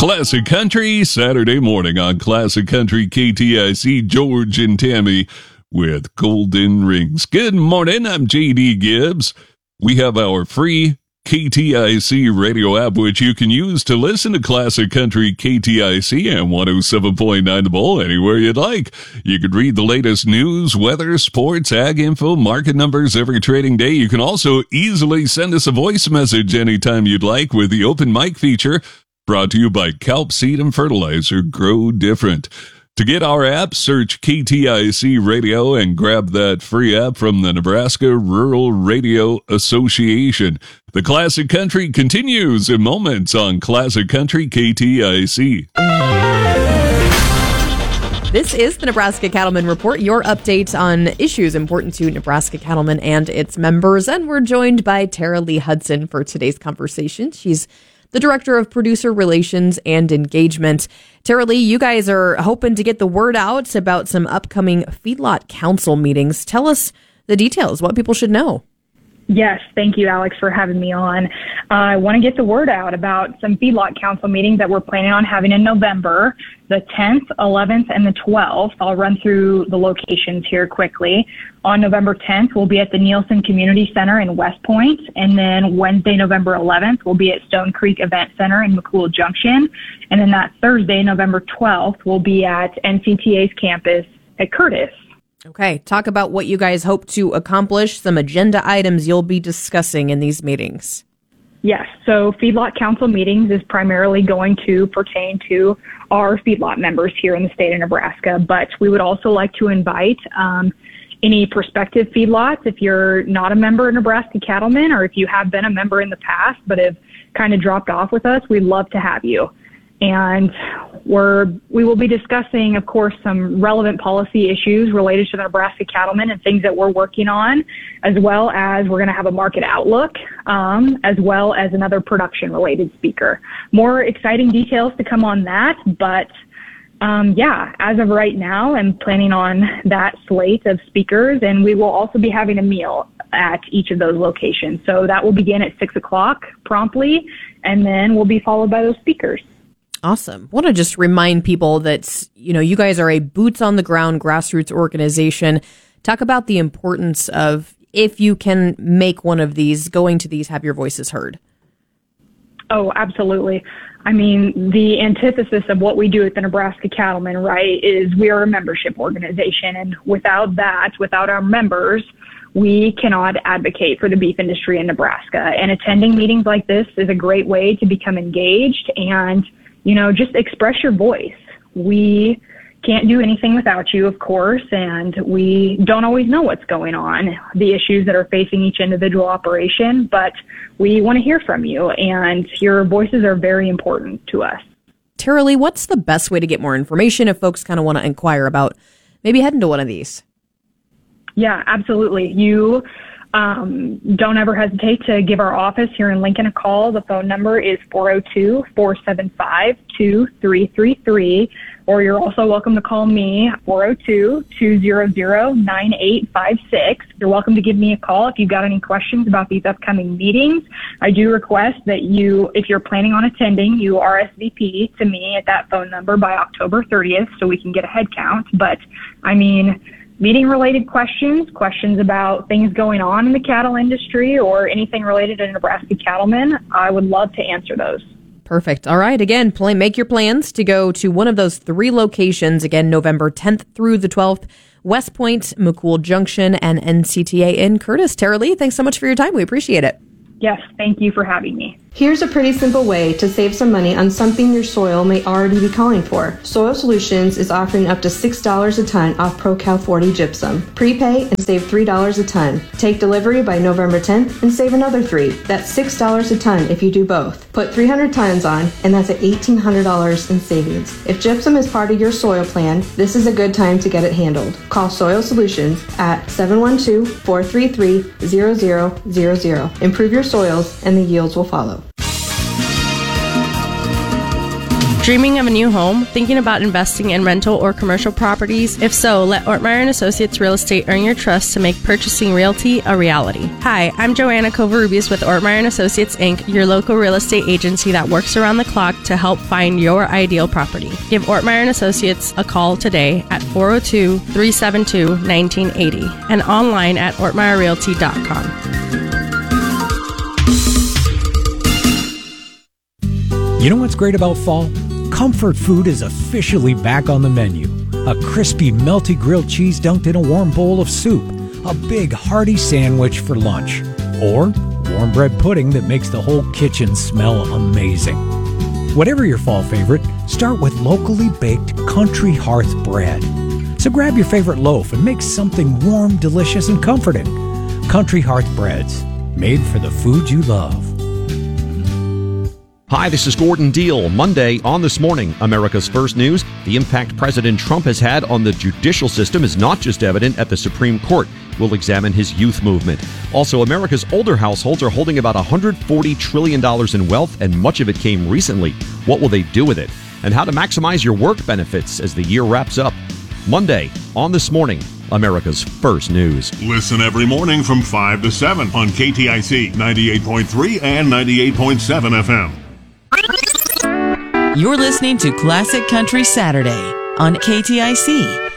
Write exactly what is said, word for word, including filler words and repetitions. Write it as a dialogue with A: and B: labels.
A: Classic Country, Saturday morning on Classic Country K T I C, George and Tammy with Golden Rings. Good morning, I'm J D Gibbs. We have our free K T I C radio app, which you can use to listen to Classic Country K T I C and one oh seven point nine The Bull anywhere you'd like. You could read the latest news, weather, sports, ag info, market numbers every trading day. You can also easily send us a voice message anytime you'd like with the open mic feature, brought to you by Kelp Seed and Fertilizer. Grow different. To get our app, search K T I C Radio and grab that free app from the Nebraska Rural Radio Association. The Classic Country continues in moments on Classic Country K T I C.
B: This is the Nebraska Cattlemen Report, your update on issues important to Nebraska cattlemen and its members. And we're joined by Tara Lee Hudson for today's conversation. She's the Director of Producer Relations and Engagement. Tara Lee, you guys are hoping to get the word out about some upcoming Feedlot Council meetings. Tell us the details, what people should know.
C: Yes, thank you, Alex, for having me on. Uh, I want to get the word out about some Feedlot Council meetings that we're planning on having in November, the tenth, eleventh, and the twelfth. I'll run through the locations here quickly. On November tenth, we'll be at the Nielsen Community Center in West Point, and then Wednesday, November eleventh, we'll be at Stone Creek Event Center in McCool Junction, and then that Thursday, November twelfth, we'll be at N C T A's campus at Curtis.
B: Okay, talk about what you guys hope to accomplish, some agenda items you'll be discussing in these meetings.
C: Yes, so Feedlot Council meetings is primarily going to pertain to our feedlot members here in the state of Nebraska, but we would also like to invite um, any prospective feedlots. If you're not a member of Nebraska Cattlemen, or if you have been a member in the past but have kind of dropped off with us, we'd love to have you. And we're, we will be discussing, of course, some relevant policy issues related to the Nebraska cattlemen and things that we're working on, as well as we're going to have a market outlook, um, as well as another production-related speaker. More exciting details to come on that, but um, yeah, as of right now, I'm planning on that slate of speakers, and we will also be having a meal at each of those locations. So that will begin at six o'clock promptly, and then we'll be followed by those speakers.
B: Awesome. Want to just remind people that, you know, you guys are a boots on the ground grassroots organization. Talk about the importance of, if you can make one of these, going to these, have your voices heard.
C: Oh, absolutely. I mean, the antithesis of what we do at the Nebraska Cattlemen, right, is we are a membership organization. And without that, without our members, we cannot advocate for the beef industry in Nebraska. And attending meetings like this is a great way to become engaged and, you know, just express your voice. We can't do anything without you, of course, and we don't always know what's going on, the issues that are facing each individual operation, but we want to hear from you, and your voices are very important to us.
B: Tara Lee, what's the best way to get more information if folks kind of want to inquire about maybe heading to one of these?
C: Yeah, absolutely. You Um, don't ever hesitate to give our office here in Lincoln a call. The phone number is four oh two, four seven five, two three three three, or you're also welcome to call me, four oh two, two hundred, nine eight five six. You're welcome to give me a call if you've got any questions about these upcoming meetings. I do request that you, if you're planning on attending, you R S V P to me at that phone number by October thirtieth so we can get a head count. But, I mean, meeting-related questions, questions about things going on in the cattle industry or anything related to Nebraska cattlemen, I would love to answer those.
B: Perfect. All right. Again, play, make your plans to go to one of those three locations. Again, November tenth through the twelfth, West Point, McCool Junction, and N C T A in Curtis. Tara Lee, thanks so much for your time. We appreciate it.
C: Yes, thank you for having me.
D: Here's a pretty simple way to save some money on something your soil may already be calling for. Soil Solutions is offering up to six dollars a ton off ProCal forty gypsum. Prepay and save three dollars a ton. Take delivery by November tenth and save another three dollars. That's six dollars a ton if you do both. Put three hundred tons on and that's at eighteen hundred dollars in savings. If gypsum is part of your soil plan, this is a good time to get it handled. Call Soil Solutions at seven one two, four three three, zero zero zero zero. Improve your soils and the yields will follow.
E: Dreaming of a new home? Thinking about investing in rental or commercial properties? If so, let Ortmeyer and Associates Real Estate earn your trust to make purchasing realty a reality. Hi, I'm Joanna Covarrubias with Ortmeyer and Associates Incorporated, your local real estate agency that works around the clock to help find your ideal property. Give Ortmeyer and Associates a call today at four oh two, three seven two, one nine eight oh and online at ortmeyer realty dot com.
F: You know what's great about fall? Comfort food is officially back on the menu. A crispy, melty grilled cheese dunked in a warm bowl of soup. A big, hearty sandwich for lunch. Or warm bread pudding that makes the whole kitchen smell amazing. Whatever your fall favorite, start with locally baked Country Hearth bread. So grab your favorite loaf and make something warm, delicious, and comforting. Country Hearth breads, made for the food you love.
G: Hi, this is Gordon Deal. Monday on This Morning, America's First News. The impact President Trump has had on the judicial system is not just evident at the Supreme Court. We'll examine his youth movement. Also, America's older households are holding about one hundred forty trillion dollars in wealth, and much of it came recently. What will they do with it? And how to maximize your work benefits as the year wraps up. Monday on This Morning, America's First News.
H: Listen every morning from five to seven on K T I C ninety-eight point three and ninety-eight point seven F M.
I: You're listening to Classic Country Saturday on K T I C